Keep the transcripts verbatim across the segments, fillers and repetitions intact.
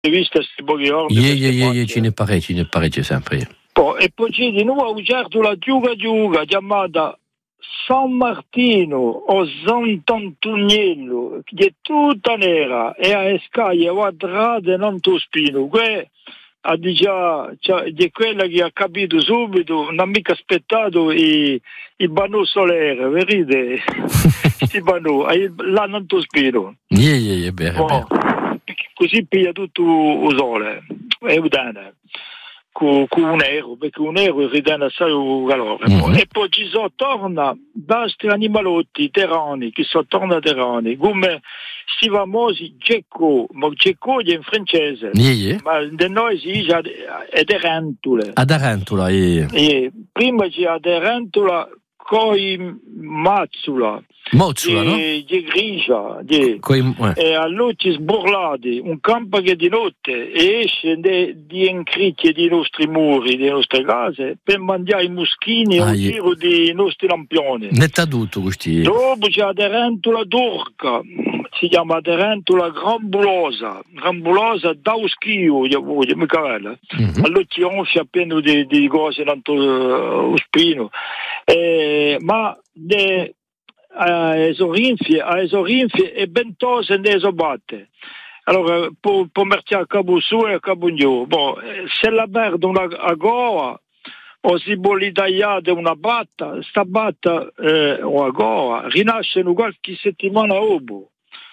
visto questi pochi giorni. Ie, ie, ie, ce ne pare, ce ne pare sempre. Poi, e poi c'è di nuovo un certo la giuga giuga chiamata San Martino o Sant'Antoniello, che è tutta nera e a scaglie quadrate non tu spino. Que ha già di quella che ha capito subito, non ha mica aspettato i, i banò solare, vedete? Questi banò, là non tu spino. Ie, ie, ie, bene, oh, così piglia tutto il sole, è udane. Con, con un euro, perché un euro ridane assai un calore. Mm-hmm. E poi ci sono torna questi animalotti terrani, che sono torna terrani, come si famosi gecko, ma gecko è in francese, yeah, yeah. ma da noi si dice è derentule. A derentula, yeah. E prima c'è derentula coi mazzula. Mozzula, no? Di grigia, di, Coi, eh. e allora ci sborlati, un campo che di notte esce di incricchi dei nostri muri, delle nostre case, per mangiare i muschini ah, o yeah. giro dei nostri lampioni. Netta tutto questi. Dopo c'è la derentula d'orca, si chiama derentula grambulosa, grambulosa da schio, io voglio, mi cavella. Mm-hmm. Allora ci gonfia appena di, di cose tanto uh, spino. Eh, ma de, a esorinfie, a esorinfie e bentose ne esobatte. Allora, può merciare a cabo su e a cabo giù. Boh, se la perde una a goa, o si vuole tagliare una batta, sta batta eh, o a goa, rinasce qualche settimana dopo.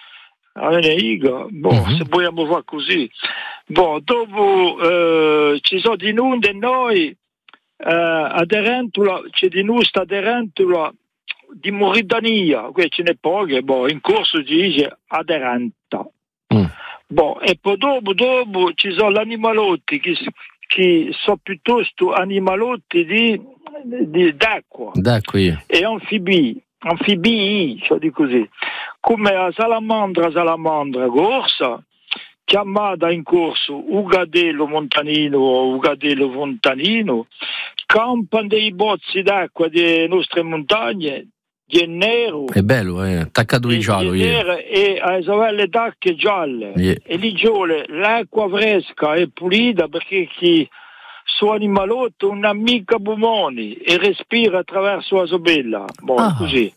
Iga, boh, mm-hmm. se vogliamo fare così. Boh, dopo eh, ci sono di noi, di noi eh, a Derentula, c'è di noi sta Derentula di Mauritania, qui ce n'è poche, boh, in corso si dice aderenta. Mm. Boh, e poi dopo, dopo ci sono gli animalotti che, che sono piuttosto animalotti di, di, d'acqua, d'acqua yeah. e anfibi, anfibii, cioè di così, come la salamandra, salamandra corsa, chiamata in corso ugadello montanino o ugadello fontanino, campano dei bozzi d'acqua delle nostre montagne, di nero. È bello, eh, attaccato di giallo. Yeah. E a sorelle d'acque gialle. Yeah. E lì giole l'acqua fresca e pulita perché chi suo animalotto una mica bumoni e respira attraverso la sobella. Boh, ah. così.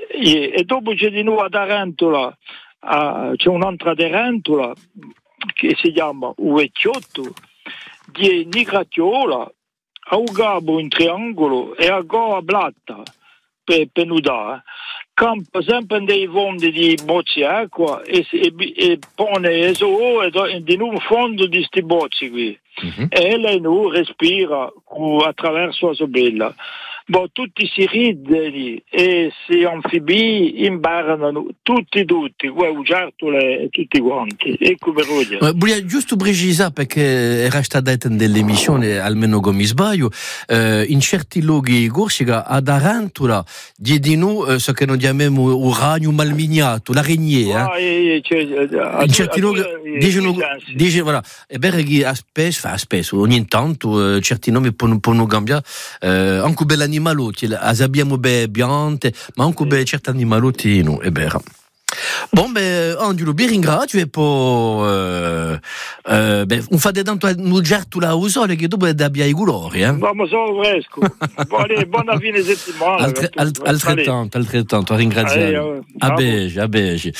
E, e dopo c'è di nuovo a Tarantola, a, c'è un'altra Tarantola che si chiama Uvecchiotto, di Nigracchiola, a un gabo in triangolo e a goa blatta. Per nudare, campa sempre dei fondi di bocci acqua e, e, e pone eso e di un fondo di sti bocci qui. Mm-hmm. E lei nu respira attraverso la sobella. Boh, tutti si ridono e si anfibi imparano tutti tutti, ugiartole e tutti quanti. Ecco per oggi. Voglio giusto precisare perché era stata detta nell'emissione, almeno come sbaglio, eh, in certi luoghi in Corsica ad Arantola di di noi eh, so che noi chiamiamo un ragno malmignato, l'araignée. Ah, eh? eh, in certi luoghi dicono, dicono voilà, è vero che a spesso, fa spesso, ogni tanto eh, certi nomi possono cambiare, eh, anche bell'animale animalotti, abbiamo be biante, ma anche be certi animalotti no, è vero. Bon, beh, Angelo, vi ringrazio e poi uh, uh, beh, un fate tanto un certo la usole che dopo abbia i colori, eh? Ma sono fresco. Buona, buona fine settimana. Altre, alt, altrettanto, altrettanto, a ringraziare. A bege, a bege.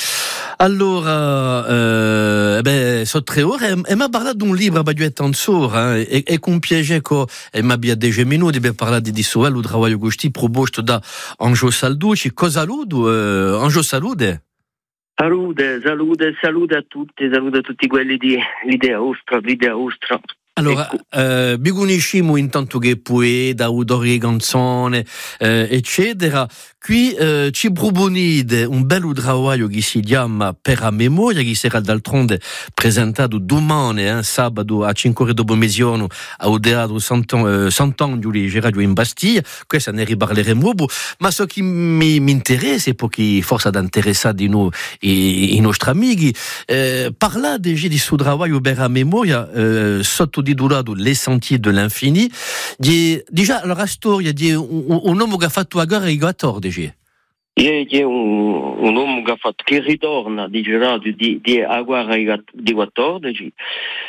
Allora, uh, beh, sono tre ore e mi ha parlato di un libro che è tanto solo, eh, e, e con piacere che mi abbia dieci minuti per parlare di suo il lavoro gusti proposto da Angelo Salducci. Cosa saluto, uh, Angelo Salute? Salute, salute, salute a tutti, salute a tutti quelli di l'idea Ostra, l'idea Ostra. Allora, ecco. eh, vi conosciamo intanto che poeta, autore di canzoni, eh, eccetera. Qui eh, ci proponete un bel lavoro che si chiama Per la memoria, che sarà d'altronde presentato domani, eh, sabato a cinque ore dopo mezzogiorno al Teatro Sant'Angelo di Radio in Bastiglia. Questa ne riparleremo dopo. Ma ciò che mi, mi interessa, e perché forse ad interessare di noi i, i nostri amici, eh, parlare di questo lavoro per la memoria eh, sotto di durato Les Sentiers de l'Infini. Di, già, allora, la storia di un, un uomo che ha fatto la guerra ai quattordici. È un, un uomo che, ha fatto, che ritorna di girato di, di Aguara di quattordici